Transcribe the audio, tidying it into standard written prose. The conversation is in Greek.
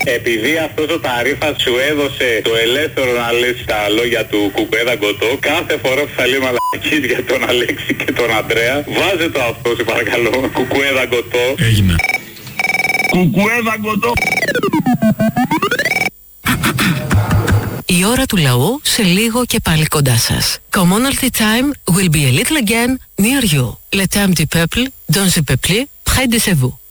Επειδή αυτός ο ταρίφας σου έδωσε το ελεύθερο να λες τα λόγια του Κουκουέδα Γκοτό, κάθε φορά που θα λέει μαλακίες για τον Αλέξη και τον Ανδρέα, βάζε το αυτό, σε παρακαλώ. Κουκουέδα Γκοτό. Έγινε. Κουκουέδα Γκοτό. Η ώρα του λαού σε λίγο και πάλι κοντά σας. Commonalty time will be a little again near you. Le temps du peuple, dans le peuple, près de vous.